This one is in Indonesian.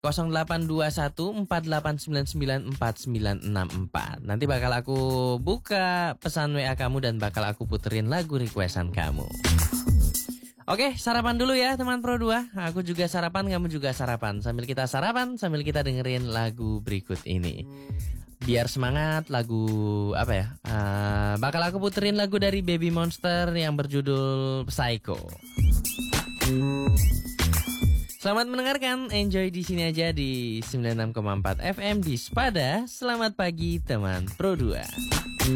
0821 4899 4964. Nanti bakal aku buka pesan WA kamu dan bakal aku puterin lagu requestan kamu. Oke, sarapan dulu ya teman Pro 2. Aku juga sarapan, kamu juga sarapan. Sambil kita sarapan, sambil kita dengerin lagu berikut ini. Biar semangat, lagu apa ya? Bakal aku puterin lagu dari Baby Monster yang berjudul Psycho. Selamat mendengarkan, enjoy di sini aja di 96,4 FM di Spada. Selamat pagi teman Pro 2.